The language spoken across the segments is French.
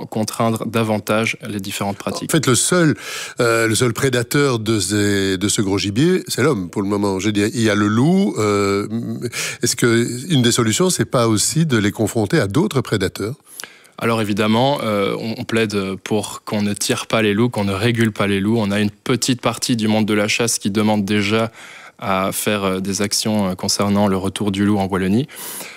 contraindre davantage les différentes pratiques. En fait, le seul prédateur de ce gros gibier, c'est l'homme pour le moment. Je veux dire, il y a le loup. Est-ce que une des solutions, c'est pas aussi de les confronter à d'autres prédateurs ? Alors évidemment, on plaide pour qu'on ne tire pas les loups, qu'on ne régule pas les loups. On a une petite partie du monde de la chasse qui demande déjà à faire des actions concernant le retour du loup en Wallonie.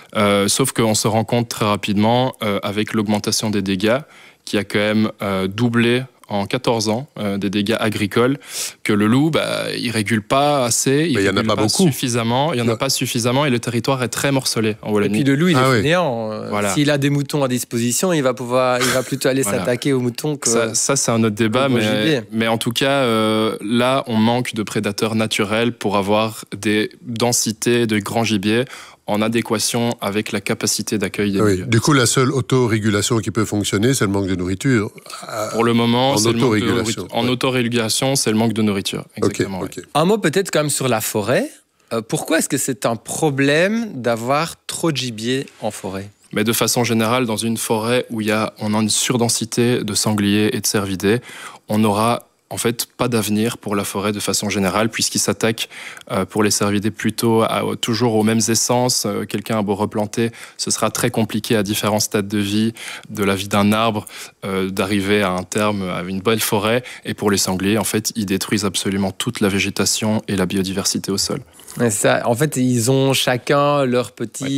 Sauf qu'on se rend compte très rapidement, avec l'augmentation des dégâts, qui a quand même doublé en 14 ans des dégâts agricoles, que le loup, il régule pas assez, il régule pas suffisamment, il y en a pas suffisamment et le territoire est très morcelé en Wallonie. Et puis le loup, il est fainéant. Voilà. S'il a des moutons à disposition, il va plutôt aller s'attaquer aux moutons que... Ça c'est un autre débat, mais en tout cas, là, on manque de prédateurs naturels pour avoir des densités de grands gibiers en adéquation avec la capacité d'accueil des milieux. Du coup, la seule autorégulation qui peut fonctionner, c'est le manque de nourriture. Pour le moment, en autorégulation. En autorégulation, c'est le manque de nourriture. Exactement. Okay. Un mot peut-être quand même sur la forêt. Pourquoi est-ce que c'est un problème d'avoir trop de gibier en forêt ? Mais de façon générale, dans une forêt où on a une surdensité de sangliers et de cervidés, on aura en fait pas d'avenir pour la forêt de façon générale, puisqu'il s'attaque pour les cervidés plutôt toujours aux mêmes essences. Quelqu'un a beau replanter, ce sera très compliqué à différents stades de vie d'un arbre d'arriver à un terme à une belle forêt. Et pour les sangliers, en fait, ils détruisent absolument toute la végétation et la biodiversité au sol. Ça, en fait, ils ont chacun leurs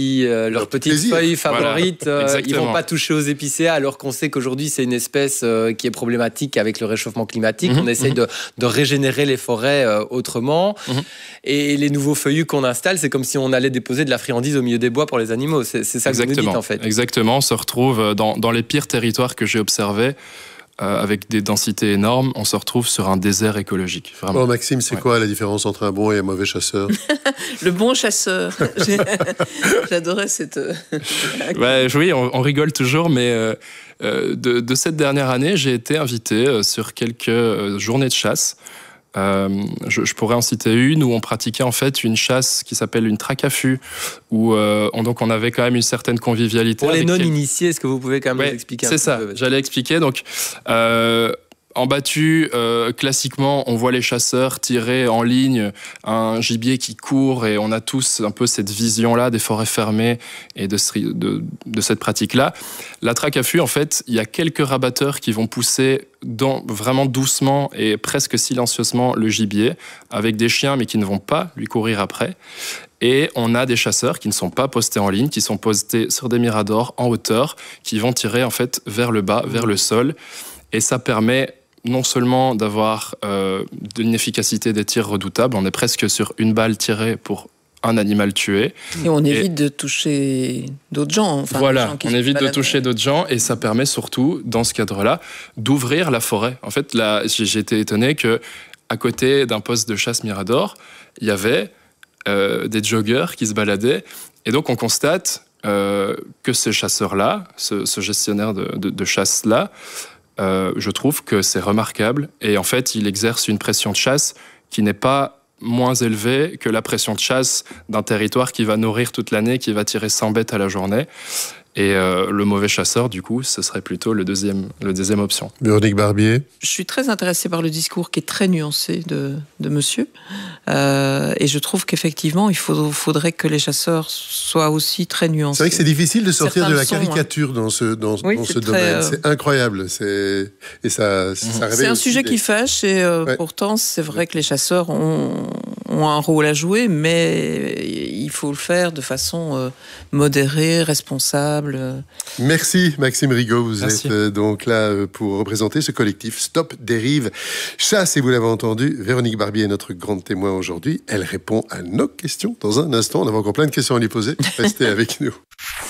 petites feuilles favorites. Ils vont pas toucher aux épicéas, alors qu'on sait qu'aujourd'hui, c'est une espèce qui est problématique avec le réchauffement climatique. On essaye de régénérer les forêts autrement. Et les nouveaux feuillus qu'on installe, c'est comme si on allait déposer de la friandise au milieu des bois pour les animaux. C'est ça que vous nous dites, en fait. Exactement. On se retrouve dans les pires territoires que j'ai observés, avec des densités énormes, on se retrouve sur un désert écologique. Vraiment. Bon, Maxime, c'est quoi la différence entre un bon et un mauvais chasseur ? Le bon chasseur. J'adorais cette... oui, on rigole toujours, mais de cette dernière année, j'ai été invité sur quelques journées de chasse. Je pourrais en citer une où on pratiquait en fait une chasse qui s'appelle une traque à fût, où donc on avait quand même une certaine convivialité. Pour les non-initiés, est-ce que vous pouvez quand même nous expliquer c'est ça, j'allais expliquer. Donc, en battu, classiquement, on voit les chasseurs tirer en ligne un gibier qui court et on a tous un peu cette vision-là des forêts fermées et de cette pratique-là. La traque à fût, en fait, il y a quelques rabatteurs qui vont pousser vraiment doucement et presque silencieusement le gibier avec des chiens mais qui ne vont pas lui courir après. Et on a des chasseurs qui ne sont pas postés en ligne, qui sont postés sur des miradors en hauteur, qui vont tirer en fait vers le bas, vers le sol. Et ça permet non seulement d'avoir une efficacité des tirs redoutable, on est presque sur une balle tirée pour un animal tué. Et on évite de toucher d'autres gens. Voilà, on évite de toucher d'autres gens et ça permet surtout, dans ce cadre-là, d'ouvrir la forêt. En fait, là, j'ai été étonné qu'à côté d'un poste de chasse Mirador, il y avait des joggeurs qui se baladaient. Et donc, on constate que ces chasseurs-là, ce gestionnaire de chasse-là, je trouve que c'est remarquable. Et en fait, il exerce une pression de chasse qui n'est pas moins élevée que la pression de chasse d'un territoire qui va nourrir toute l'année, qui va tirer 100 bêtes à la journée. Et le mauvais chasseur, du coup, ce serait plutôt le deuxième option. Véronique Barbier. Je suis très intéressée par le discours qui est très nuancé de monsieur. Et je trouve qu'effectivement, il faudrait que les chasseurs soient aussi très nuancés. C'est vrai que c'est difficile de sortir de la caricature dans ce domaine. C'est incroyable. Et ça réveille. C'est un sujet qui fâche et pourtant, c'est vrai que les chasseurs ont un rôle à jouer, mais il faut le faire de façon modérée, responsable. Merci Maxime Rigaud, vous êtes donc là pour représenter ce collectif Stop Dérive Chasse et vous l'avez entendu, Véronique Barbier est notre grande témoin aujourd'hui. Elle répond à nos questions dans un instant. On avait encore plein de questions à lui poser. Restez avec nous.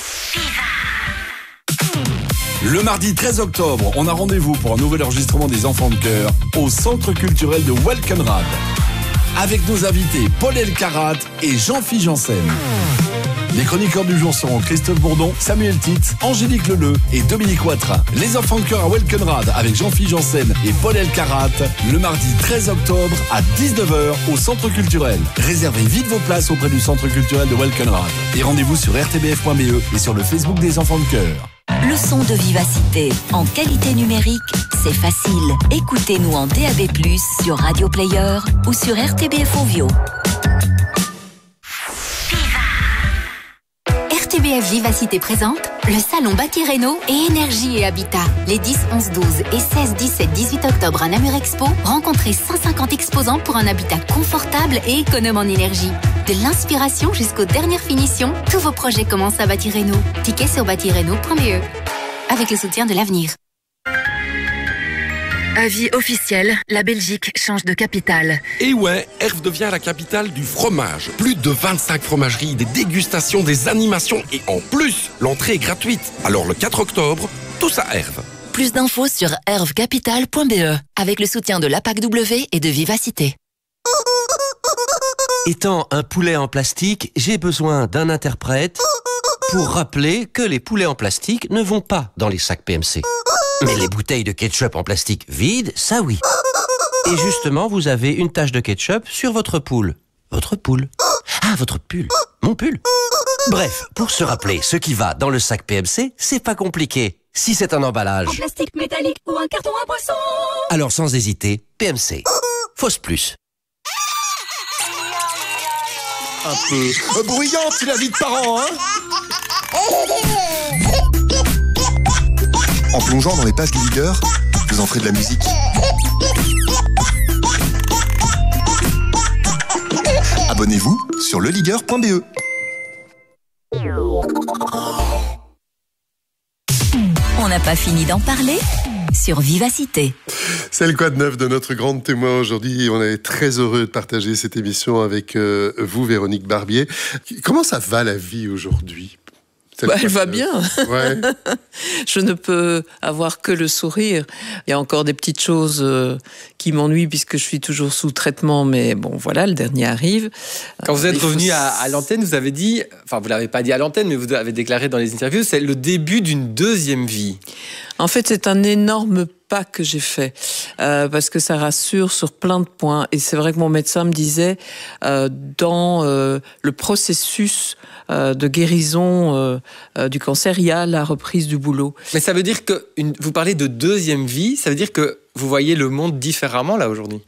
Le mardi 13 octobre, on a rendez-vous pour un nouvel enregistrement des Enfants de Cœur au Centre culturel de Welkenrad. Avec nos invités Paul Elkarat et Jean-Philippe Janssen. Les chroniqueurs du jour seront Christophe Bourdon, Samuel Titz, Angélique Leleu et Dominique Watrin. Les Enfants de Cœur à Welkenrad avec Jean-Philippe Janssen et Paul Elkarat le mardi 13 octobre à 19h au Centre culturel. Réservez vite vos places auprès du Centre culturel de Welkenrad. Et rendez-vous sur rtbf.be et sur le Facebook des Enfants de Cœur. Le son de Vivacité. En qualité numérique, c'est facile. Écoutez-nous en DAB+, sur Radio Player ou sur RTBF Ovio. RTBF Vivacité présente le salon Bâti Réno et Énergie et Habitat. Les 10, 11, 12 et 16, 17, 18 octobre à Namur Expo, rencontrez 150 exposants pour un habitat confortable et économe en énergie. De l'inspiration jusqu'aux dernières finitions, tous vos projets commencent à Bâti Réno. Ticket sur bâtireno.be. Avec le soutien de l'avenir. Avis officiel, la Belgique change de capitale. Et ouais, Herve devient la capitale du fromage. Plus de 25 fromageries, des dégustations, des animations et en plus, l'entrée est gratuite. Alors le 4 octobre, tous à Herve. Plus d'infos sur hervecapital.be avec le soutien de l'APAC-W et de Vivacité. Étant un poulet en plastique, j'ai besoin d'un interprète pour rappeler que les poulets en plastique ne vont pas dans les sacs PMC. Mais les bouteilles de ketchup en plastique vides, ça oui. Et justement, vous avez une tache de ketchup sur votre poule. Votre poule. Ah, votre pull. Mon pull. Bref, pour se rappeler ce qui va dans le sac PMC, c'est pas compliqué. Si c'est un emballage en plastique métallique ou un carton à boisson, alors sans hésiter, PMC. Fausse plus. Un peu bruyante, c'est la vie de parents, hein. En plongeant dans les pages du leader, vous en ferez de la musique. Abonnez-vous sur leleader.be. On n'a pas fini d'en parler sur Vivacité. C'est le quoi de neuf de notre grande témoin aujourd'hui. On est très heureux de partager cette émission avec vous, Véronique Barbier. Comment ça va la vie aujourd'hui ? Elle va bien. Ouais. Je ne peux avoir que le sourire. Il y a encore des petites choses qui m'ennuient puisque je suis toujours sous traitement, mais bon, voilà, le dernier arrive. Quand vous êtes revenu à l'antenne, vous avez dit, enfin, vous l'avez pas dit à l'antenne, mais vous avez déclaré dans les interviews, c'est le début d'une deuxième vie. En fait, c'est un énorme pas que j'ai fait parce que ça rassure sur plein de points. Et c'est vrai que mon médecin me disait dans le processus de guérison du cancer, il y a la reprise du boulot. Mais ça veut dire que vous parlez de deuxième vie, ça veut dire que vous voyez le monde différemment là aujourd'hui.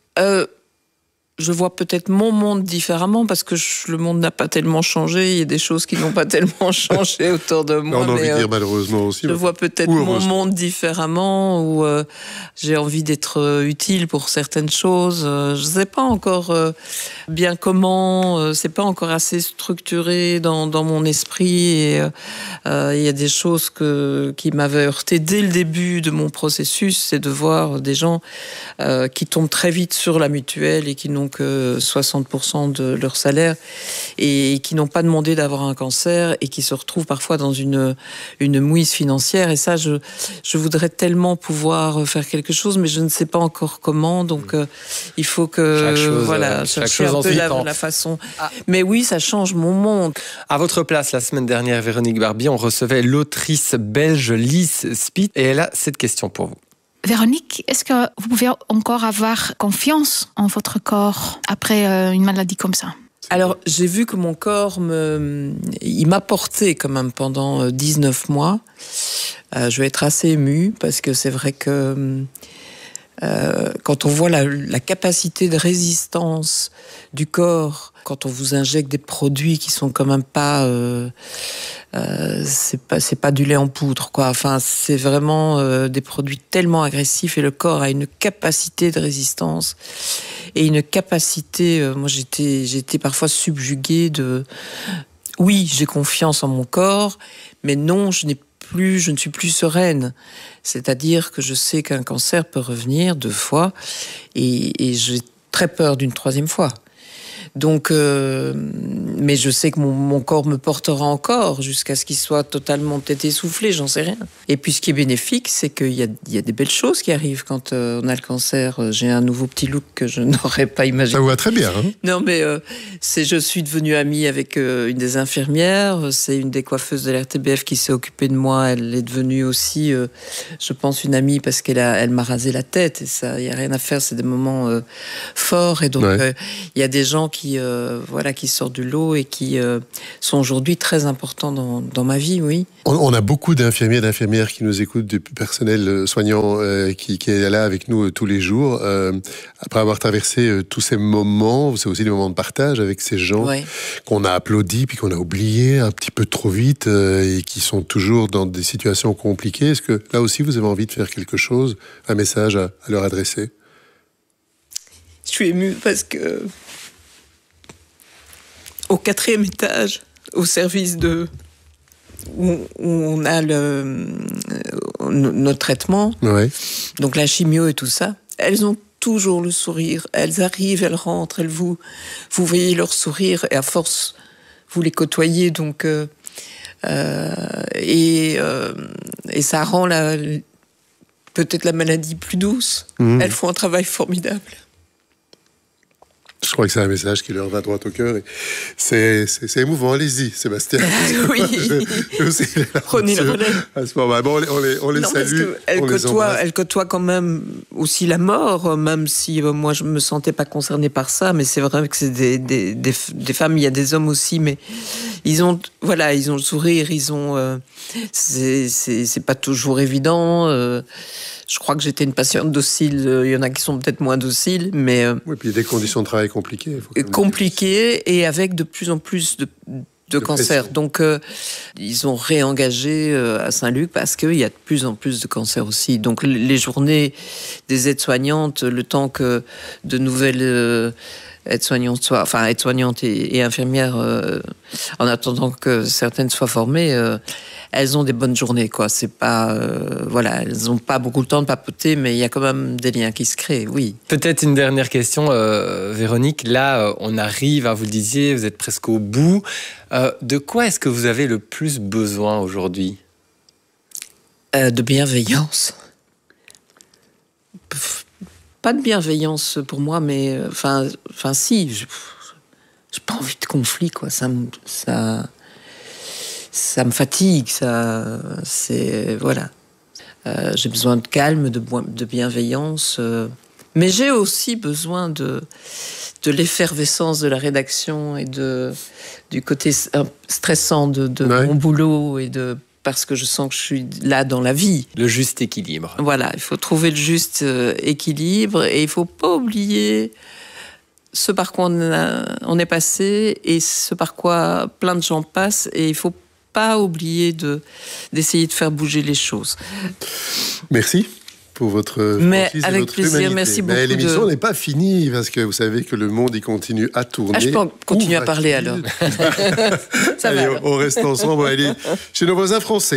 Je vois peut-être mon monde différemment parce que le monde n'a pas tellement changé. Il y a des choses qui n'ont pas tellement changé autour de moi. On a envie de dire malheureusement aussi. Je vois peut-être mon monde différemment où j'ai envie d'être utile pour certaines choses. Je ne sais pas encore bien comment. C'est pas encore assez structuré dans mon esprit. Et il y a des choses qui m'avaient heurté dès le début de mon processus, c'est de voir des gens qui tombent très vite sur la mutuelle et qui n'ont que 60% de leur salaire et qui n'ont pas demandé d'avoir un cancer et qui se retrouvent parfois dans une mouise financière. Et ça, je voudrais tellement pouvoir faire quelque chose, mais je ne sais pas encore comment. Donc, il faut que chercher un peu la façon. Mais oui, ça change mon monde. À votre place, la semaine dernière, Véronique Barbier, on recevait l'autrice belge Lise Spit et elle a cette question pour vous. Véronique, est-ce que vous pouvez encore avoir confiance en votre corps après une maladie comme ça ? Alors, j'ai vu que mon corps il m'a porté quand même pendant 19 mois. Je vais être assez émue parce que c'est vrai que quand on voit la capacité de résistance du corps, quand on vous injecte des produits qui sont quand même pas... c'est pas du lait en poudre, quoi. Enfin, c'est vraiment des produits tellement agressifs et le corps a une capacité de résistance et une capacité. Moi, j'étais parfois subjuguée de. Oui, j'ai confiance en mon corps, mais non, je ne suis plus sereine. C'est-à-dire que je sais qu'un cancer peut revenir 2 fois et j'ai très peur d'une 3e fois. Donc, mais je sais que mon corps me portera encore jusqu'à ce qu'il soit totalement peut-être essoufflé, j'en sais rien. Et puis ce qui est bénéfique, c'est qu'il y a des belles choses qui arrivent quand on a le cancer. J'ai un nouveau petit look que je n'aurais pas imaginé. Ça vous va très bien, hein ? Non, mais je suis devenue amie avec une des infirmières. C'est une des coiffeuses de l'RTBF qui s'est occupée de moi. Elle est devenue aussi, je pense, une amie parce elle m'a rasé la tête. Et ça, il n'y a rien à faire, c'est des moments forts. Et donc, il y a des gens qui qui sortent du lot et qui sont aujourd'hui très importants dans ma vie, oui. On a beaucoup d'infirmiers et d'infirmières qui nous écoutent, du personnel soignant qui est là avec nous tous les jours. Après avoir traversé tous ces moments, c'est aussi des moments de partage avec ces gens qu'on a applaudis puis qu'on a oubliés un petit peu trop vite et qui sont toujours dans des situations compliquées. Est-ce que là aussi vous avez envie de faire quelque chose, un message à leur adresser? Je suis émue parce que au 4e étage, au service où on a notre traitement, donc la chimio et tout ça, elles ont toujours le sourire. Elles arrivent, elles rentrent, vous voyez leur sourire et à force, vous les côtoyez. Donc, et ça rend peut-être la maladie plus douce. Elles font un travail formidable. Je crois que c'est un message qui leur va droit au cœur. C'est émouvant. Allez-y, Sébastien. Oui. Prenez le relais. À ce moment, on les salue. Elle côtoie quand même aussi la mort, même si moi je me sentais pas concernée par ça. Mais c'est vrai que c'est des femmes. Il y a des hommes aussi, mais ils ont le sourire. C'est pas toujours évident. Je crois que j'étais une patiente docile. Il y en a qui sont peut-être moins dociles, mais... Oui, puis il y a des conditions de travail compliquées. Compliquées et avec de plus en plus de cancers. Donc, ils ont réengagé à Saint-Luc parce qu'il y a de plus en plus de cancers aussi. Donc, les journées des aides-soignantes, le temps que de nouvelles... aides-soignantes et infirmières, en attendant que certaines soient formées, elles ont des bonnes journées, quoi. C'est pas, elles ont pas beaucoup de temps de papoter, mais il y a quand même des liens qui se créent, oui. Peut-être une dernière question, Véronique. Là, on arrive, vous le disiez, vous êtes presque au bout. De quoi est-ce que vous avez le plus besoin aujourd'hui ? De bienveillance. Pas de bienveillance pour moi, mais si, j'ai pas envie de conflit, quoi. Ça me fatigue, j'ai besoin de calme, de bienveillance, mais j'ai aussi besoin de l'effervescence de la rédaction et du côté stressant de mon boulot parce que je sens que je suis là dans la vie. Le juste équilibre. Voilà, il faut trouver le juste équilibre et il ne faut pas oublier ce par quoi on est passé et ce par quoi plein de gens passent, et il ne faut pas oublier d'essayer de faire bouger les choses. Merci pour votre franchise et votre plaisir, humanité. Merci beaucoup. Mais l'émission n'est pas finie parce que vous savez que le monde y continue à tourner. Je peux continuer à parler alors. Allez, on reste ensemble, on va aller chez nos voisins français.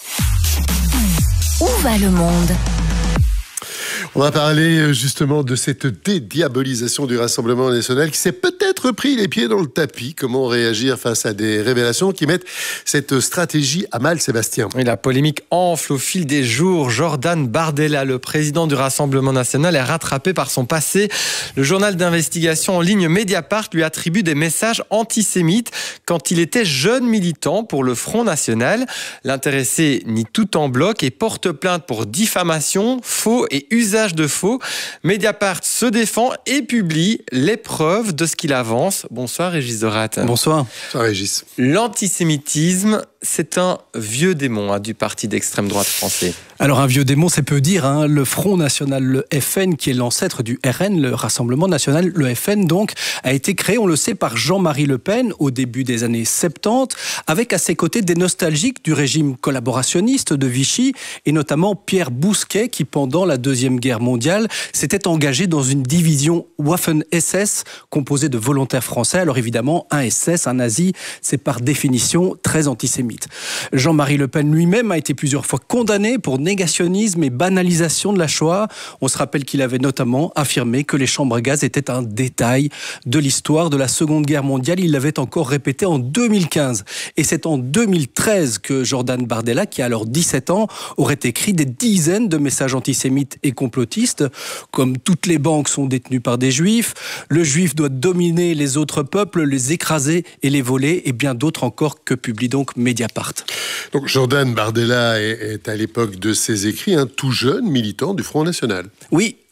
Où va le monde ? On va parler justement de cette dédiabolisation du Rassemblement national qui s'est peut-être pris les pieds dans le tapis. Comment réagir face à des révélations qui mettent cette stratégie à mal, Sébastien ? Et la polémique enfle au fil des jours. Jordan Bardella, le président du Rassemblement national, est rattrapé par son passé. Le journal d'investigation en ligne Mediapart lui attribue des messages antisémites quand il était jeune militant pour le Front national. L'intéressé nie tout en bloc et porte plainte pour diffamation, faux et usage de faux. Mediapart se défend et publie les preuves de ce qu'il avance. Bonsoir Régis Zorat. Bonsoir. Bonsoir Régis. L'antisémitisme, c'est un vieux démon du parti d'extrême droite français. Alors un vieux démon, c'est peu dire. Le Front national, le FN, qui est l'ancêtre du RN, le Rassemblement national, le FN donc, a été créé, on le sait, par Jean-Marie Le Pen au début des années 70, avec à ses côtés des nostalgiques du régime collaborationniste de Vichy, et notamment Pierre Bousquet, qui pendant la Deuxième Guerre mondiale s'était engagé dans une division Waffen-SS composée de volontaires français. Alors évidemment, un SS, un nazi, c'est par définition très antisémite. Jean-Marie Le Pen lui-même a été plusieurs fois condamné pour négationnisme et banalisation de la Shoah. On se rappelle qu'il avait notamment affirmé que les chambres à gaz étaient un détail de l'histoire de la Seconde Guerre mondiale. Il l'avait encore répété en 2015. Et c'est en 2013 que Jordan Bardella, qui a alors 17 ans, aurait écrit des dizaines de messages antisémites et complotistes, comme toutes les banques sont détenues par des juifs, le juif doit dominer les autres peuples, les écraser et les voler, et bien d'autres encore que publie donc Mediapart. Donc Jordan Bardella est à l'époque de ses écrits un tout jeune militant du Front national. Oui,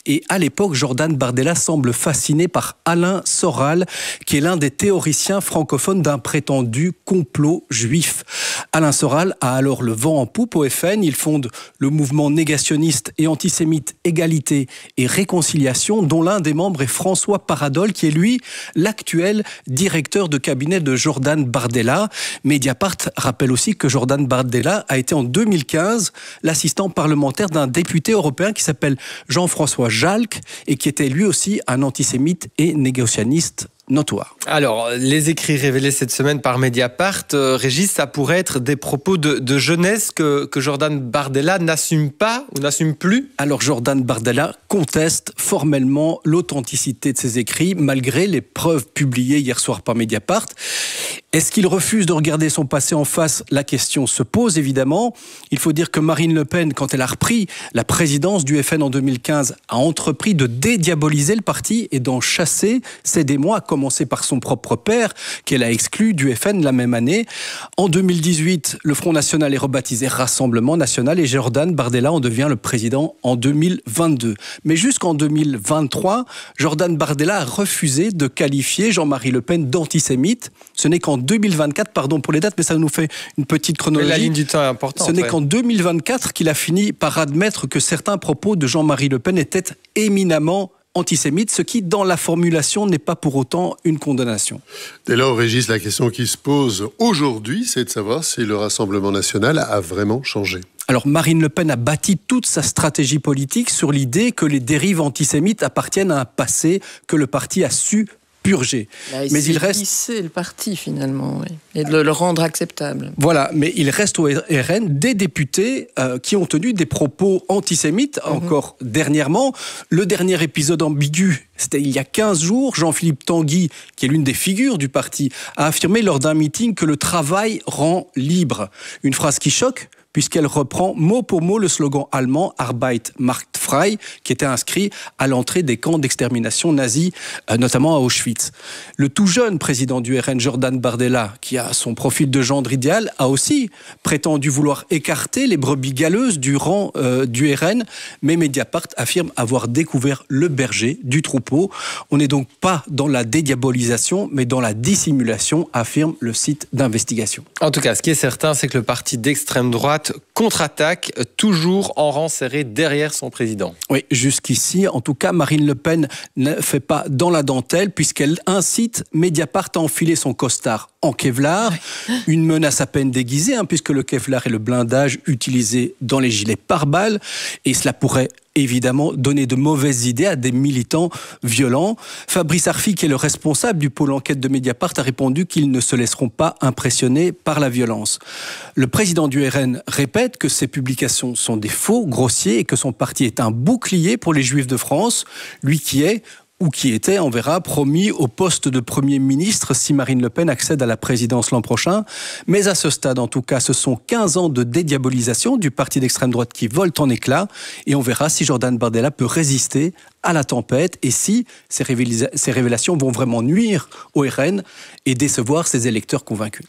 Et à l'époque, Jordan Bardella semble fasciné par Alain Soral, qui est l'un des théoriciens francophones d'un prétendu complot juif. Alain Soral a alors le vent en poupe au FN. Il fonde le mouvement négationniste et antisémite Égalité et Réconciliation, dont l'un des membres est François Paradol, qui est lui l'actuel directeur de cabinet de Jordan Bardella. Mediapart rappelle aussi que Jordan Bardella a été en 2015 l'assistant parlementaire d'un député européen qui s'appelle Jean-François Jalk et qui était lui aussi un antisémite et négationniste notoire. Alors, les écrits révélés cette semaine par Mediapart, Régis, ça pourrait être des propos de jeunesse que Jordan Bardella n'assume pas ou n'assume plus. Alors, Jordan Bardella conteste formellement l'authenticité de ses écrits, malgré les preuves publiées hier soir par Mediapart. Est-ce qu'il refuse de regarder son passé en face? La question se pose évidemment. Il faut dire que Marine Le Pen, quand elle a repris la présidence du FN en 2015, a entrepris de dédiaboliser le parti et d'en chasser ses démons, à commencer par son propre père, qu'elle a exclu du FN la même année. En 2018, le Front National est rebaptisé Rassemblement National et Jordan Bardella en devient le président en 2022. Mais jusqu'en 2023, Jordan Bardella a refusé de qualifier Jean-Marie Le Pen d'antisémite. Ce n'est qu'en 2024, pardon pour les dates, mais ça nous fait une petite chronologie. Mais la ligne du temps est importante. Ce n'est qu'en 2024 qu'il a fini par admettre que certains propos de Jean-Marie Le Pen étaient éminemment antisémites, ce qui, dans la formulation, n'est pas pour autant une condamnation. Dès lors, Régis, la question qui se pose aujourd'hui, c'est de savoir si le Rassemblement national a vraiment changé. Alors Marine Le Pen a bâti toute sa stratégie politique sur l'idée que les dérives antisémites appartiennent à un passé que le parti a su purger. Mais il reste lisser le parti finalement, oui, et de le rendre acceptable. Voilà, mais il reste au RN des députés qui ont tenu des propos antisémites encore dernièrement. Le dernier épisode ambigu, c'était il y a 15 jours. Jean-Philippe Tanguy, qui est l'une des figures du parti, a affirmé lors d'un meeting que le travail rend libre. Une phrase qui choque, puisqu'elle reprend mot pour mot le slogan allemand « Arbeit macht frei », qui était inscrit à l'entrée des camps d'extermination nazis, notamment à Auschwitz. Le tout jeune président du RN, Jordan Bardella, qui a son profil de gendre idéal, a aussi prétendu vouloir écarter les brebis galeuses du rang du RN, mais Mediapart affirme avoir découvert le berger du troupeau. On n'est donc pas dans la dédiabolisation, mais dans la dissimulation, affirme le site d'investigation. En tout cas, ce qui est certain, c'est que le parti d'extrême droite contre-attaque, toujours en rang serré derrière son président. Oui, jusqu'ici, en tout cas, Marine Le Pen ne fait pas dans la dentelle puisqu'elle incite Mediapart à enfiler son costard en Kevlar, une menace à peine déguisée, puisque le Kevlar est le blindage utilisé dans les gilets pare-balles, et cela pourrait évidemment donner de mauvaises idées à des militants violents. Fabrice Arfi, qui est le responsable du pôle enquête de Mediapart, a répondu qu'ils ne se laisseront pas impressionner par la violence. Le président du RN répète que ces publications sont des faux grossiers et que son parti est un bouclier pour les Juifs de France, lui qui est ou qui était, on verra, promis au poste de Premier ministre si Marine Le Pen accède à la présidence l'an prochain. Mais à ce stade, en tout cas, ce sont 15 ans de dédiabolisation du parti d'extrême droite qui volent en éclats. Et on verra si Jordan Bardella peut résister à la tempête et si ces révélations vont vraiment nuire au RN et décevoir ses électeurs convaincus.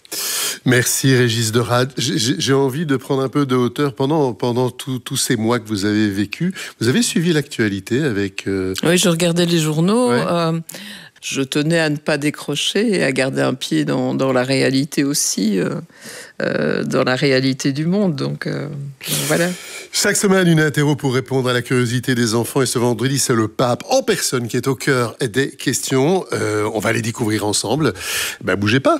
Merci Régis de Rade. J'ai envie de prendre un peu de hauteur pendant tous ces mois que vous avez vécu. Vous avez suivi l'actualité avec... Oui, je regardais les journaux. Ouais. Je tenais à ne pas décrocher et à garder un pied dans la réalité aussi, dans la réalité du monde. Donc voilà. Chaque semaine, une interro pour répondre à la curiosité des enfants. Et ce vendredi, c'est le pape en personne qui est au cœur des questions. On va les découvrir ensemble. Bougez pas.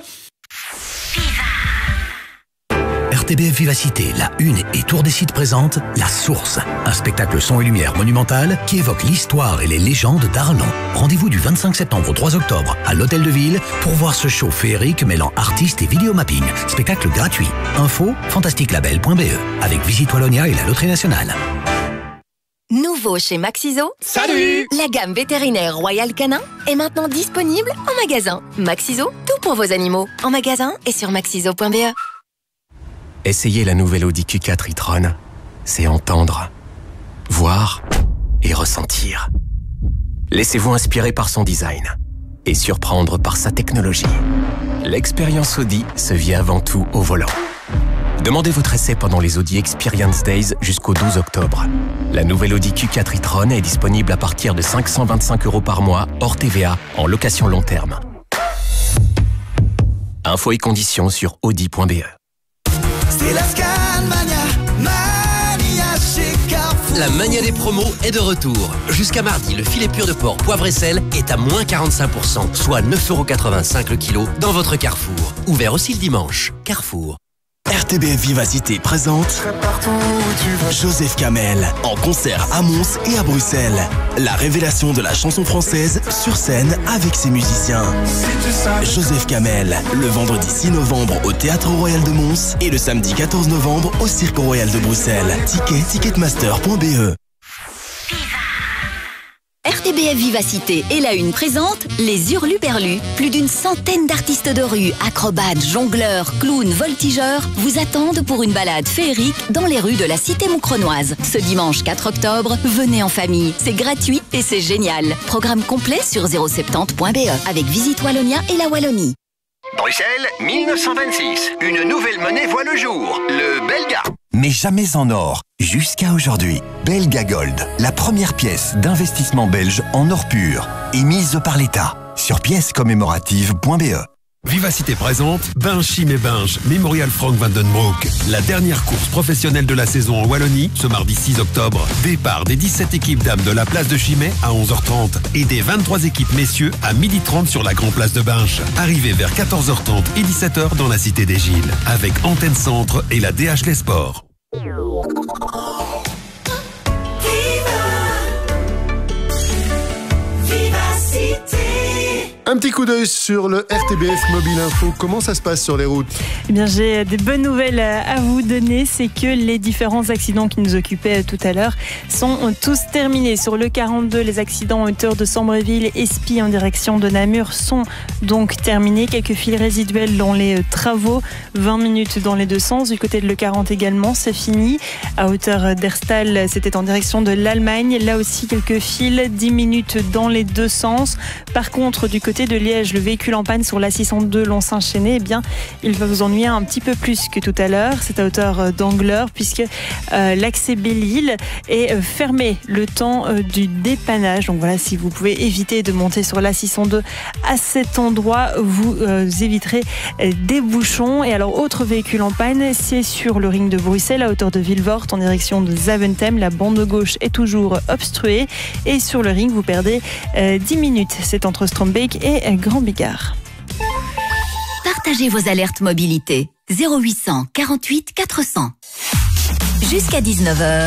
RTBF Vivacité, La Une et Tour des Sites présentent La Source, un spectacle son et lumière monumental qui évoque l'histoire et les légendes d'Arlon. Rendez-vous du 25 septembre au 3 octobre à l'Hôtel de Ville pour voir ce show féerique mêlant artistes et vidéomapping. Spectacle gratuit. Info fantasticlabel.be avec Visite Wallonia et la Loterie Nationale. Nouveau chez Maxiso. Salut! La gamme vétérinaire Royal Canin est maintenant disponible en magasin. Maxiso, tout pour vos animaux. En magasin et sur maxiso.be. Essayez la nouvelle Audi Q4 e-tron. C'est entendre, voir et ressentir. Laissez-vous inspirer par son design et surprendre par sa technologie. L'expérience Audi se vit avant tout au volant. Demandez votre essai pendant les Audi Experience Days jusqu'au 12 octobre. La nouvelle Audi Q4 e-tron est disponible à partir de 525 € par mois, hors TVA, en location long terme. Infos et conditions sur audi.be. C'est la Scanmania, Mania chez Carrefour. La mania des promos est de retour. Jusqu'à mardi, le filet pur de porc poivre et sel est à moins 45%, soit 9,85 € le kilo dans votre Carrefour. Ouvert aussi le dimanche. Carrefour. RTBF Vivacité présente Joseph Kamel en concert à Mons et à Bruxelles. La révélation de la chanson française sur scène avec ses musiciens. Joseph Kamel, le vendredi 6 novembre au Théâtre Royal de Mons et le samedi 14 novembre au Cirque Royal de Bruxelles. Ticketmaster.be. RTBF Vivacité et la Une présente les Hurluberlus. Plus d'une centaine d'artistes de rue, acrobates, jongleurs, clowns, voltigeurs vous attendent pour une balade féerique dans les rues de la cité moucronoise. Ce dimanche 4 octobre, venez en famille. C'est gratuit et c'est génial. Programme complet sur 070.be avec Visite Wallonia et la Wallonie. Bruxelles, 1926. Une nouvelle monnaie voit le jour, le Belga. Mais jamais en or, jusqu'à aujourd'hui. Belga Gold, la première pièce d'investissement belge en or pur, émise par l'État. Sur piècescommémoratives.be. Vivacité présente Binge Chim et Binge, Mémorial Frank van den Broek. La dernière course professionnelle de la saison en Wallonie, ce mardi 6 octobre. Départ des 17 équipes dames de la place de Chimay à 11h30 et des 23 équipes messieurs à 12h30 sur la grande place de Binge. Arrivée vers 14h30 et 17h dans la cité des Gilles, avec Antenne Centre et la DH Les Sports. Un petit coup d'œil sur le RTBF Mobile Info. Comment ça se passe sur les routes ? Eh bien, j'ai des bonnes nouvelles à vous donner. C'est que les différents accidents qui nous occupaient tout à l'heure sont tous terminés. Sur le 42, les accidents en hauteur de Sambreville et Espy en direction de Namur sont donc terminés. Quelques fils résiduels dans les travaux. 20 minutes dans les deux sens. Du côté de le 40 également, c'est fini. À hauteur d'Erstal, c'était en direction de l'Allemagne. Là aussi, quelques fils. 10 minutes dans les deux sens. Par contre, du côté de Liège, le véhicule en panne sur la 602 Lons-Saint-Chénet, eh bien, il va vous ennuyer un petit peu plus que tout à l'heure. C'est à hauteur d'Angleur, puisque l'accès Belle-Île est fermé le temps du dépannage. Donc voilà, si vous pouvez éviter de monter sur la 602 à cet endroit, vous éviterez des bouchons. Et alors, autre véhicule en panne, c'est sur le ring de Bruxelles, à hauteur de Vilvoorde, en direction de Zaventem. La bande gauche est toujours obstruée. Et sur le ring, vous perdez 10 minutes. C'est entre Strombeek et Grand Bigard. Partagez vos alertes mobilité. 0800 48 400. Jusqu'à 19h.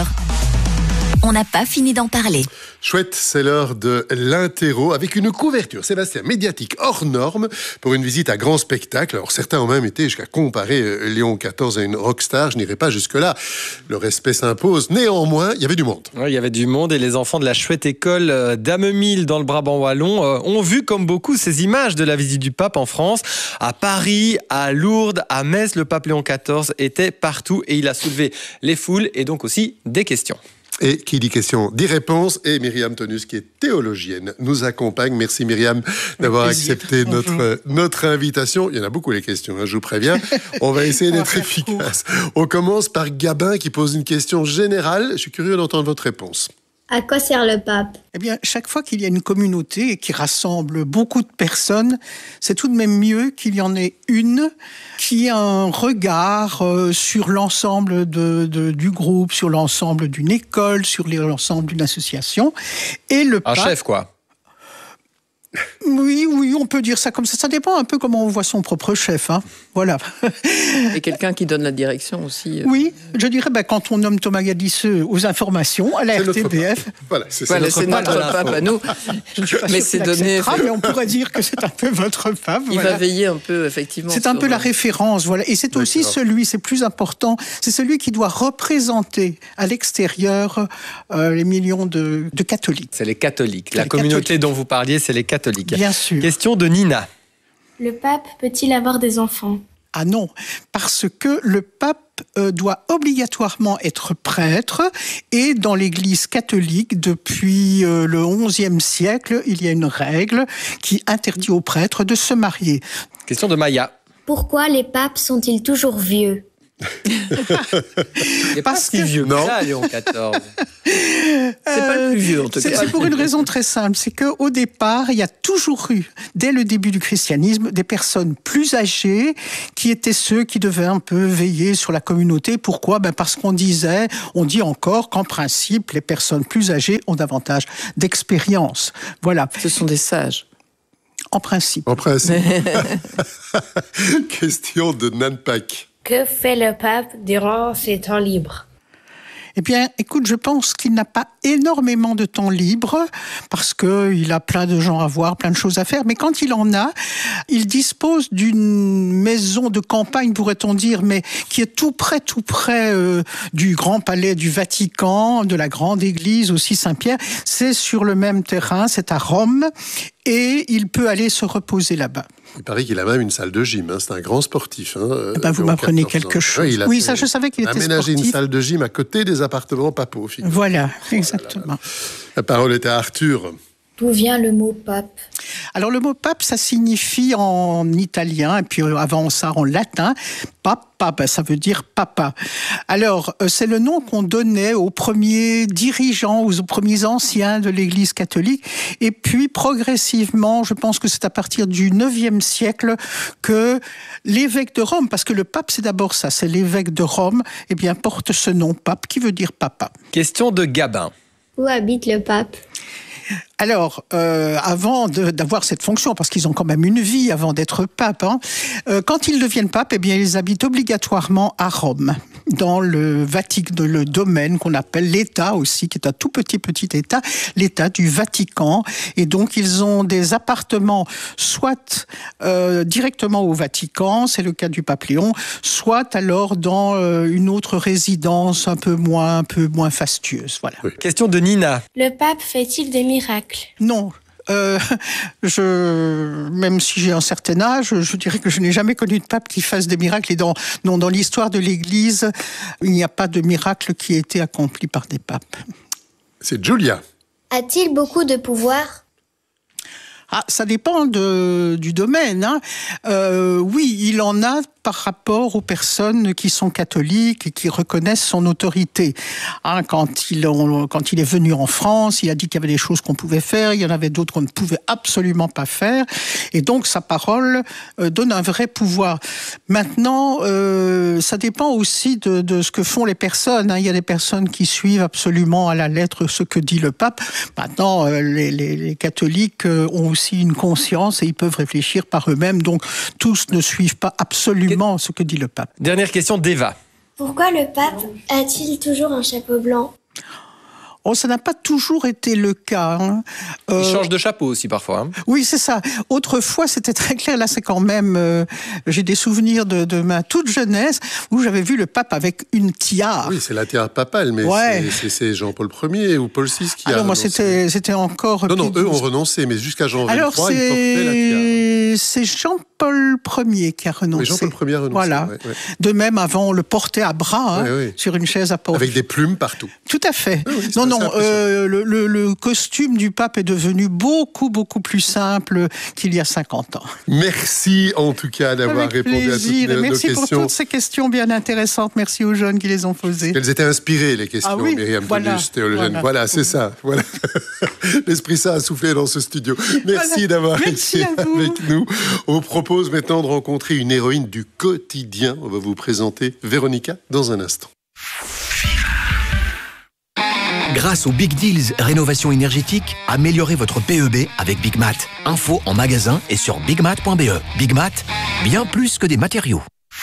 On n'a pas fini d'en parler. Chouette, c'est l'heure de l'interro avec une couverture, Sébastien, médiatique hors norme pour une visite à grand spectacle. Alors certains ont même été jusqu'à comparer Léon XIV à une rockstar. Je n'irai pas jusque-là. Le respect s'impose. Néanmoins, il y avait du monde. Oui, il y avait du monde et les enfants de la chouette école d'Amemil dans le Brabant wallon ont vu comme beaucoup ces images de la visite du pape en France. À Paris, à Lourdes, à Metz, le pape Léon XIV était partout et il a soulevé les foules et donc aussi des questions. Et qui dit question, dit réponse. Et Myriam Tonus, qui est théologienne, nous accompagne. Merci Myriam d'avoir accepté notre invitation. Il y en a beaucoup les questions, hein, je vous préviens. On va essayer d'être efficace. On commence par Gabin qui pose une question générale. Je suis curieux d'entendre votre réponse. À quoi sert le pape ? Eh bien, chaque fois qu'il y a une communauté qui rassemble beaucoup de personnes, c'est tout de même mieux qu'il y en ait une qui a un regard sur l'ensemble du groupe, sur l'ensemble d'une école, sur l'ensemble d'une association. Et le pape... Un chef, quoi. Oui, on peut dire ça comme ça. Ça dépend un peu comment on voit son propre chef. Hein. Voilà. Et quelqu'un qui donne la direction aussi. Oui, je dirais quand on nomme Thomas Gadisseux aux informations à la RTBF. Voilà, c'est notre pape à nous. Mais c'est donné. Mais on pourrait dire que c'est un peu votre pape. Il va veiller un peu, effectivement. C'est un peu la référence, voilà. Et c'est aussi c'est plus important, c'est celui qui doit représenter à l'extérieur les millions de catholiques. C'est les catholiques. La communauté dont vous parliez, c'est les catholiques. Bien sûr. Question de Nina. Le pape peut-il avoir des enfants ? Ah non, parce que le pape doit obligatoirement être prêtre et dans l'Église catholique, depuis le XIe siècle, il y a une règle qui interdit aux prêtres de se marier. Question de Maya. Pourquoi les papes sont-ils toujours vieux ? C'est pas si vieux que ça, Léon XIV. C'est pas le plus vieux, en tout cas. C'est pour une raison très simple, c'est qu'au départ, il y a toujours eu, dès le début du christianisme, des personnes plus âgées qui étaient ceux qui devaient un peu veiller sur la communauté. Pourquoi ? Parce qu'on dit encore qu'en principe, les personnes plus âgées ont davantage d'expérience. Voilà. Ce sont des sages. En principe. En principe. Question de Nanpak. Que fait le pape durant ses temps libres ? Eh bien, écoute, je pense qu'il n'a pas énormément de temps libre parce qu'il a plein de gens à voir, plein de choses à faire. Mais quand il en a, il dispose d'une maison de campagne, pourrait-on dire, mais qui est tout près du Grand Palais du Vatican, de la Grande Église aussi Saint-Pierre. C'est sur le même terrain, c'est à Rome. Et il peut aller se reposer là-bas. Il paraît qu'il a même une salle de gym. C'est un grand sportif. Vous m'apprenez quelque chose. Oui, ça, je savais qu'il était sportif. Aménagé une salle de gym à côté des appartements papaux. Voilà, exactement. Voilà. La parole est à Arthur. D'où vient le mot pape ? Alors le mot pape, ça signifie en italien, et puis avant ça en latin, papa, ça veut dire papa. Alors c'est le nom qu'on donnait aux premiers dirigeants, aux premiers anciens de l'Église catholique, et puis progressivement, je pense que c'est à partir du 9e siècle que l'évêque de Rome, parce que le pape c'est d'abord ça, c'est l'évêque de Rome, eh bien porte ce nom pape qui veut dire papa. Question de Gabin. Où habite le pape ? Alors, avant d'avoir cette fonction, parce qu'ils ont quand même une vie avant d'être pape, quand ils deviennent pape, eh bien, ils habitent obligatoirement à Rome, dans le Vatican, le domaine qu'on appelle l'État aussi, qui est un tout petit État, l'État du Vatican. Et donc, ils ont des appartements, soit directement au Vatican, c'est le cas du pape Léon, soit alors dans une autre résidence un peu moins fastueuse. Voilà. Oui. Question de Nina. Le pape fait-il des miracles ? Non. Même si j'ai un certain âge, je dirais que je n'ai jamais connu de pape qui fasse des miracles. Et dans l'histoire de l'Église, il n'y a pas de miracle qui ait été accompli par des papes. C'est Julia. A-t-il beaucoup de pouvoir ? Ça dépend du domaine. Oui, il en a par rapport aux personnes qui sont catholiques et qui reconnaissent son autorité. Quand il est venu en France, il a dit qu'il y avait des choses qu'on pouvait faire, il y en avait d'autres qu'on ne pouvait absolument pas faire. Et donc, sa parole donne un vrai pouvoir. Maintenant, ça dépend aussi de ce que font les personnes. Il y a des personnes qui suivent absolument à la lettre ce que dit le pape. Maintenant, les catholiques ont aussi une conscience et ils peuvent réfléchir par eux-mêmes. Donc, tous ne suivent pas absolument ce que dit le pape. Dernière question d'Eva. Pourquoi le pape a-t-il toujours un chapeau blanc ? Ça n'a pas toujours été le cas. Il change de chapeau aussi parfois. Oui, c'est ça. Autrefois, c'était très clair. Là, c'est quand même... j'ai des souvenirs de ma toute jeunesse où j'avais vu le pape avec une tiare. Oui, c'est la tiare papale, mais c'est Jean-Paul Ier ou Paul VI qui a renoncé. Moi, c'était encore... Non, eux ont renoncé, mais jusqu'à Jean XXIII, ils portaient la tiare. C'est Jean-Paul Ier qui a renoncé. Oui, Jean-Paul Ier a renoncé. Voilà. Ouais. De même, avant, on le portait à bras, sur une chaise à porte. Avec des plumes partout. Tout à fait. Oui, le costume du pape est devenu beaucoup plus simple qu'il y a 50 ans. Merci en tout cas d'avoir répondu à toutes nos questions. Merci pour toutes ces questions bien intéressantes. Merci aux jeunes qui les ont posées. Elles étaient inspirées, les questions, Myriam Delus, théologienne. Voilà, c'est ça. Voilà. L'Esprit Saint a soufflé dans ce studio. Merci d'avoir été avec nous. On vous propose maintenant de rencontrer une héroïne du quotidien. On va vous présenter Véronica dans un instant. Grâce aux Big Deals Rénovation énergétique, améliorez votre PEB avec Big Mat. Info en magasin et sur bigmat.be. Big Mat, bien plus que des matériaux.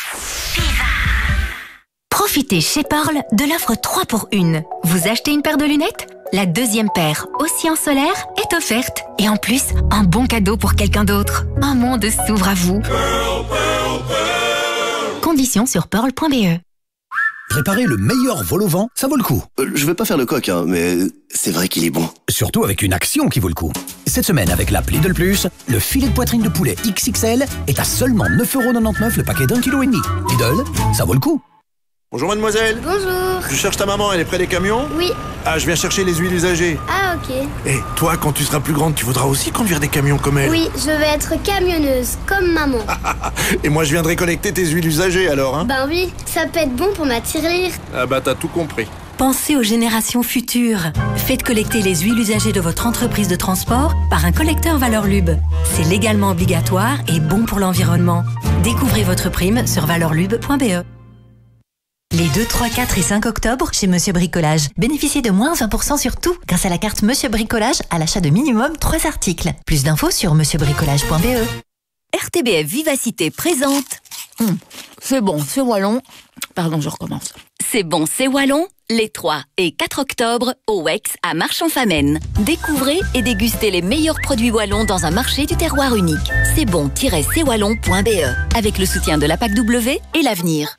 Profitez chez Pearl de l'offre 3 pour 1. Vous achetez une paire de lunettes ? La deuxième paire, aussi en solaire, est offerte. Et en plus, un bon cadeau pour quelqu'un d'autre. Un monde s'ouvre à vous. Pearl, Pearl, Pearl. Conditions sur pearl.be. Préparer le meilleur vol au vent, ça vaut le coup. Je vais pas faire le coq, mais c'est vrai qu'il est bon. Surtout avec une action qui vaut le coup. Cette semaine, avec l'app Lidl Plus, le filet de poitrine de poulet XXL est à seulement 9,99€ le paquet d'1,5 kg. Lidl, ça vaut le coup. Bonjour mademoiselle. Bonjour. Je cherche ta maman, elle est près des camions? Oui. Ah, je viens chercher les huiles usagées. Ah, ok. Et toi, quand tu seras plus grande, tu voudras aussi conduire des camions comme elle? Oui, je vais être camionneuse, comme maman. Et moi, je viendrai collecter tes huiles usagées alors, hein? Ben oui, ça peut être bon pour ma tirelire. Ah bah t'as tout compris. Pensez aux générations futures. Faites collecter les huiles usagées de votre entreprise de transport par un collecteur Valorlub. C'est légalement obligatoire et bon pour l'environnement. Découvrez votre prime sur valorlub.be. Les 2, 3, 4 et 5 octobre, chez Monsieur Bricolage, bénéficiez de moins 20% sur tout grâce à la carte Monsieur Bricolage à l'achat de minimum 3 articles. Plus d'infos sur monsieurbricolage.be. RTBF Vivacité présente. C'est bon, c'est wallon. Pardon, je recommence. C'est bon, c'est wallon. Les 3 et 4 octobre au WEX à Marchand-Famenne. Découvrez et dégustez les meilleurs produits wallons dans un marché du terroir unique. C'est bon-cwallon.be avec le soutien de la PAC W et l'avenir.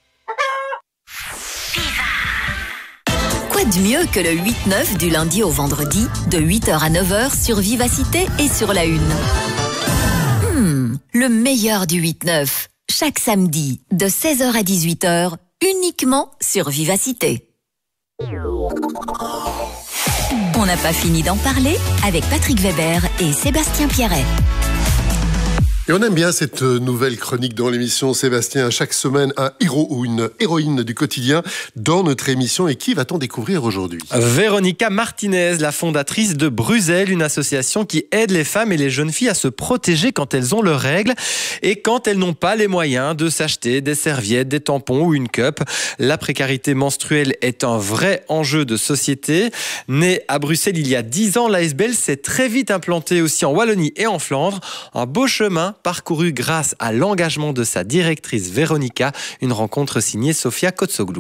Quoi de mieux que le 8-9 du lundi au vendredi, de 8h à 9h sur Vivacité et sur la Une. Le meilleur du 8-9, chaque samedi, de 16h à 18h, uniquement sur Vivacité. On n'a pas fini d'en parler avec Patrick Weber et Sébastien Pierret. Et on aime bien cette nouvelle chronique dans l'émission, Sébastien. Chaque semaine, un héros ou une héroïne du quotidien dans notre émission. Et qui va-t-on découvrir aujourd'hui? Véronica Martinez, la fondatrice de Bruxelles, une association qui aide les femmes et les jeunes filles à se protéger quand elles ont leurs règles et quand elles n'ont pas les moyens de s'acheter des serviettes, des tampons ou une cup. La précarité menstruelle est un vrai enjeu de société. Née à Bruxelles il y a 10 ans, l'ASBL s'est très vite implantée aussi en Wallonie et en Flandre. Un beau chemin parcouru grâce à l'engagement de sa directrice Véronica, une rencontre signée Sofia Kotsoglou.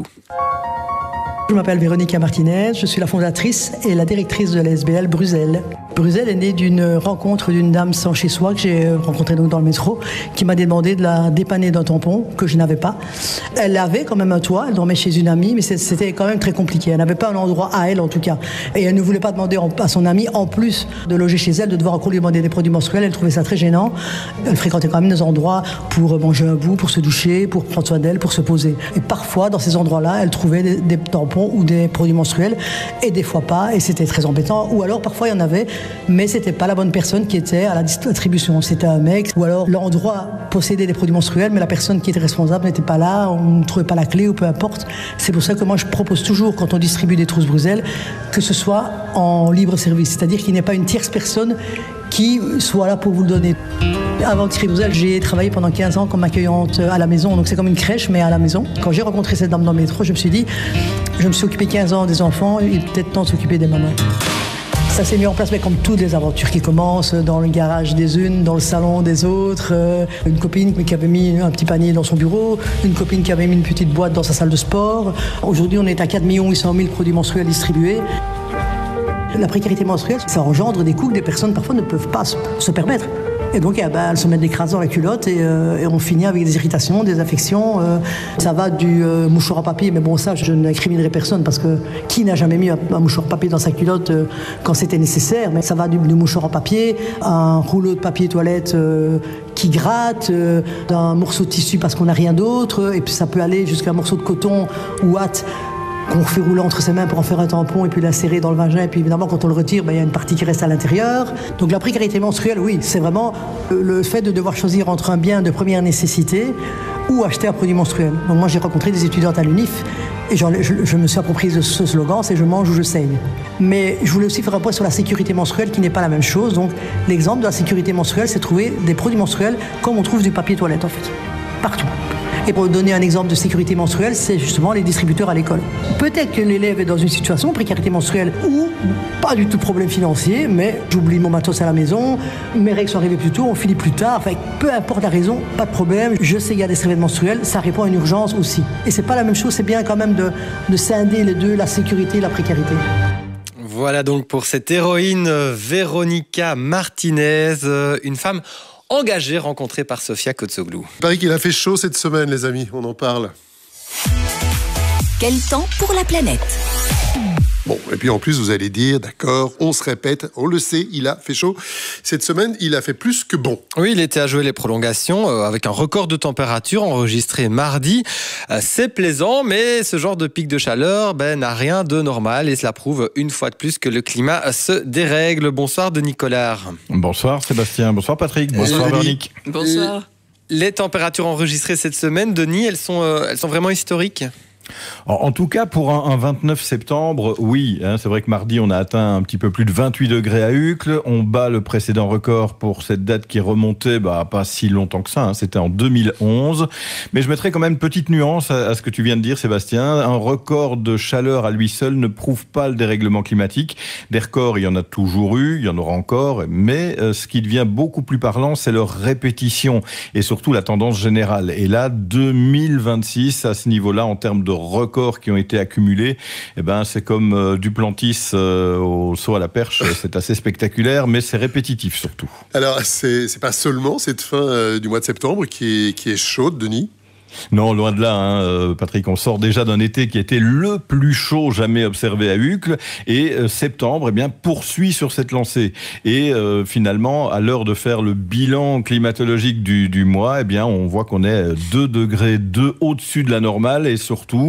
Je m'appelle Véronica Martinez, je suis la fondatrice et la directrice de l'ASBL Bruxelles. Bruxelles est née d'une rencontre d'une dame sans chez soi que j'ai rencontrée donc dans le métro, qui m'a demandé de la dépanner d'un tampon que je n'avais pas. Elle avait quand même un toit, elle dormait chez une amie, mais c'était quand même très compliqué. Elle n'avait pas un endroit à elle en tout cas. Et elle ne voulait pas demander à son amie, en plus de loger chez elle, de devoir encore lui demander des produits menstruels. Elle trouvait ça très gênant. Elle fréquentait quand même des endroits pour manger un bout, pour se doucher, pour prendre soin d'elle, pour se poser. Et parfois, dans ces endroits-là, elle trouvait des tampons ou des produits menstruels, et des fois pas, et c'était très embêtant. Ou alors parfois il y en avait, mais c'était pas la bonne personne qui était à la distribution, c'était un mec, ou alors l'endroit possédait des produits menstruels, mais la personne qui était responsable n'était pas là, on ne trouvait pas la clé ou peu importe. C'est pour ça que moi je propose toujours, quand on distribue des trousses Bruxelles, que ce soit en libre service, c'est-à-dire qu'il n'y ait pas une tierce personne qui soit là pour vous le donner. Avant de créer Bruxelles, j'ai travaillé pendant 15 ans comme accueillante à la maison, donc c'est comme une crèche mais à la maison. Quand j'ai rencontré cette dame dans le métro, je me suis dit, je me suis occupé 15 ans des enfants, il est peut-être temps de s'occuper des mamans. Ça s'est mis en place, mais comme toutes les aventures qui commencent, dans le garage des unes, dans le salon des autres. Une copine qui avait mis un petit panier dans son bureau, une copine qui avait mis une petite boîte dans sa salle de sport. Aujourd'hui, on est à 4 800 000 produits menstruels distribués. La précarité menstruelle, ça engendre des coûts que des personnes parfois ne peuvent pas se permettre. Et donc, elles se mettent des crasses dans la culotte et on finit avec des irritations, des infections. Ça va du mouchoir à papier, mais bon, ça, je n'incriminerai personne parce que qui n'a jamais mis un mouchoir à papier dans sa culotte quand c'était nécessaire? Mais ça va du mouchoir à papier, un rouleau de papier toilette qui gratte, d'un morceau de tissu parce qu'on n'a rien d'autre, et puis ça peut aller jusqu'à un morceau de coton ou hâte qu'on fait rouler entre ses mains pour en faire un tampon et puis la serrer dans le vagin, et puis évidemment quand on le retire, il y a une partie qui reste à l'intérieur. Donc la précarité menstruelle, oui, c'est vraiment le fait de devoir choisir entre un bien de première nécessité ou acheter un produit menstruel. Donc moi j'ai rencontré des étudiantes à l'UNIF et je me suis approprié de ce slogan, c'est je mange ou je saigne. Mais je voulais aussi faire un point sur la sécurité menstruelle qui n'est pas la même chose. Donc l'exemple de la sécurité menstruelle, c'est trouver des produits menstruels comme on trouve du papier toilette en fait, partout. Et pour donner un exemple de sécurité menstruelle, c'est justement les distributeurs à l'école. Peut-être que l'élève est dans une situation de précarité menstruelle ou pas du tout de problème financier, mais j'oublie mon matos à la maison, mes règles sont arrivées plus tôt, on finit plus tard, enfin, peu importe la raison, pas de problème. Je sais qu'il y a des serviettes menstruelles, ça répond à une urgence aussi. Et c'est pas la même chose, c'est bien quand même de scinder les deux, la sécurité et la précarité. Voilà donc pour cette héroïne Véronica Martinez, une femme engagée, rencontrée par Sofia Kotsoglou. Il paraît qu'il a fait chaud cette semaine, les amis, on en parle. Quel temps pour la planète? Bon, et puis en plus, vous allez dire, d'accord, on se répète, on le sait, il a fait chaud. Cette semaine, il a fait plus que bon. Oui, il était à jouer les prolongations avec un record de température enregistré mardi. C'est plaisant, mais ce genre de pic de chaleur n'a rien de normal et cela prouve une fois de plus que le climat se dérègle. Bonsoir Denis Collard. Bonsoir Sébastien, bonsoir Patrick, bonsoir Véronique. Bonsoir. Les températures enregistrées cette semaine, Denis, elles sont vraiment historiques ? En tout cas, pour un 29 septembre, oui. C'est vrai que mardi, on a atteint un petit peu plus de 28 degrés à Uccle. On bat le précédent record pour cette date qui remontait pas si longtemps que ça. C'était en 2011. Mais je mettrai quand même une petite nuance à ce que tu viens de dire, Sébastien. Un record de chaleur à lui seul ne prouve pas le dérèglement climatique. Des records, il y en a toujours eu, il y en aura encore. Mais ce qui devient beaucoup plus parlant, c'est leur répétition et surtout la tendance générale. Et là, 2026, à ce niveau-là, en termes de records qui ont été accumulés, c'est comme Duplantis au saut à la perche, c'est assez spectaculaire, mais c'est répétitif surtout. Alors, c'est pas seulement cette fin du mois de septembre qui est chaude, Denis ? Non, loin de là, Patrick, on sort déjà d'un été qui était le plus chaud jamais observé à Uccle, et septembre poursuit sur cette lancée. Et finalement, à l'heure de faire le bilan climatologique du mois, on voit qu'on est 2 degrés au-dessus de la normale, et surtout,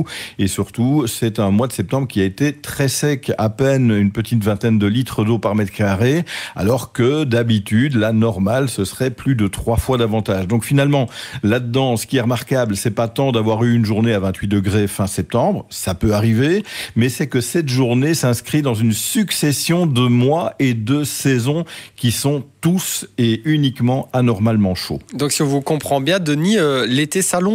c'est un mois de septembre qui a été très sec, à peine une petite vingtaine de litres d'eau par mètre carré, alors que d'habitude, la normale, ce serait plus de 3 fois davantage. Donc finalement, là-dedans, ce qui est remarquable, c'est pas tant d'avoir eu une journée à 28 degrés fin septembre, ça peut arriver, mais c'est que cette journée s'inscrit dans une succession de mois et de saisons qui sont tous et uniquement anormalement chauds. Donc si on vous comprend bien, Denis, l'été s'allonge ?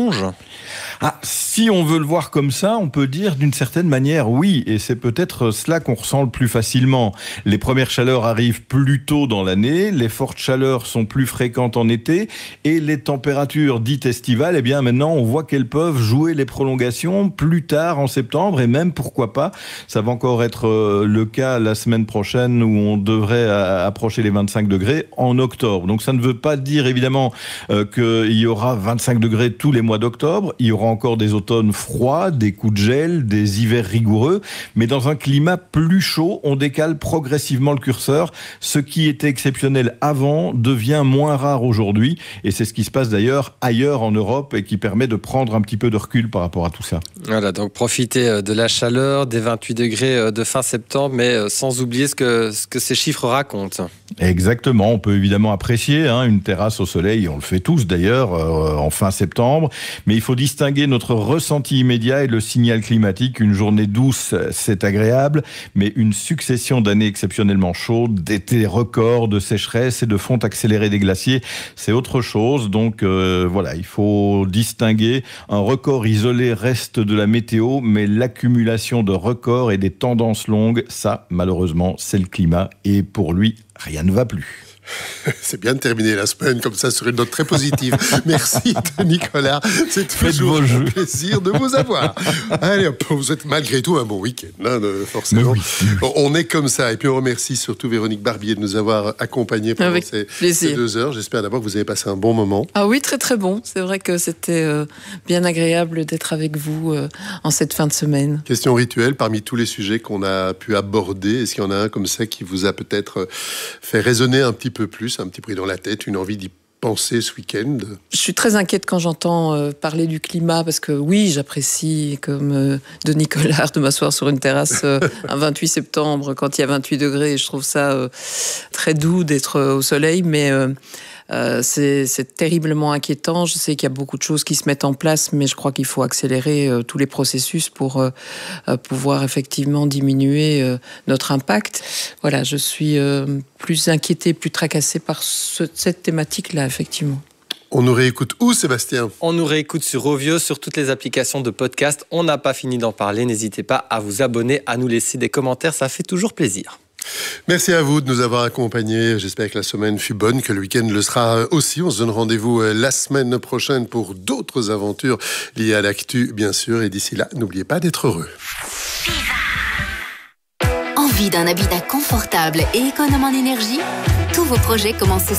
Si on veut le voir comme ça, on peut dire d'une certaine manière oui, et c'est peut-être cela qu'on ressent le plus facilement. Les premières chaleurs arrivent plus tôt dans l'année, les fortes chaleurs sont plus fréquentes en été, et les températures dites estivales, maintenant on voit qu'elles peuvent jouer les prolongations plus tard en septembre, et même pourquoi pas, ça va encore être le cas la semaine prochaine où on devrait approcher les 25 degrés en octobre. Donc ça ne veut pas dire évidemment qu'il y aura 25 degrés tous les mois d'octobre, il y aura encore des automnes froids, des coups de gel, des hivers rigoureux, mais dans un climat plus chaud, on décale progressivement le curseur. Ce qui était exceptionnel avant devient moins rare aujourd'hui, et c'est ce qui se passe d'ailleurs ailleurs en Europe et qui permet de prendre un petit peu de recul par rapport à tout ça. Voilà, donc profiter de la chaleur, des 28 degrés de fin septembre, mais sans oublier ce que ces chiffres racontent. Exactement, on peut évidemment apprécier une terrasse au soleil, on le fait tous d'ailleurs en fin septembre, mais il faut distinguer notre ressenti immédiat et le signal climatique. Une journée douce, c'est agréable, mais une succession d'années exceptionnellement chaudes, d'étés records, de sécheresse et de fonte accélérée des glaciers, c'est autre chose. Donc voilà, il faut distinguer. Un record isolé reste de la météo, mais l'accumulation de records et des tendances longues, ça, malheureusement, c'est le climat, et pour lui, rien ne va plus. C'est bien de terminer la semaine comme ça sur une note très positive. Merci Denis Collard, c'est toujours un plaisir de vous avoir. Allez, vous êtes malgré tout un bon week-end, forcément. Oui. On est comme ça, et puis on remercie surtout Véronique Barbier de nous avoir accompagnés pendant ces 2 heures. J'espère d'abord que vous avez passé un bon moment. Ah oui, très très bon. C'est vrai que c'était bien agréable d'être avec vous en cette fin de semaine. Question rituelle, parmi tous les sujets qu'on a pu aborder, est-ce qu'il y en a un comme ça qui vous a peut-être fait résonner un petit peu plus, un petit bruit dans la tête, une envie d'y penser ce week-end? Je suis très inquiète quand j'entends parler du climat, parce que oui, j'apprécie comme Denis Collard de m'asseoir sur une terrasse un 28 septembre quand il y a 28 degrés. Je trouve ça très doux d'être au soleil, mais c'est terriblement inquiétant. Je sais qu'il y a beaucoup de choses qui se mettent en place, mais je crois qu'il faut accélérer tous les processus pour pouvoir effectivement diminuer notre impact. Voilà, je suis plus inquiétée, plus tracassée par cette thématique-là, effectivement. On nous réécoute où, Sébastien ? On nous réécoute sur Rovio, sur toutes les applications de podcast. On n'a pas fini d'en parler. N'hésitez pas à vous abonner, à nous laisser des commentaires. Ça fait toujours plaisir. Merci à vous de nous avoir accompagnés. J'espère que la semaine fut bonne, que le week-end le sera aussi. On se donne rendez-vous la semaine prochaine pour d'autres aventures liées à l'actu, bien sûr. Et d'ici là, n'oubliez pas d'être heureux. Envie d'un habitat confortable et économe en énergie ? Tous vos projets commencent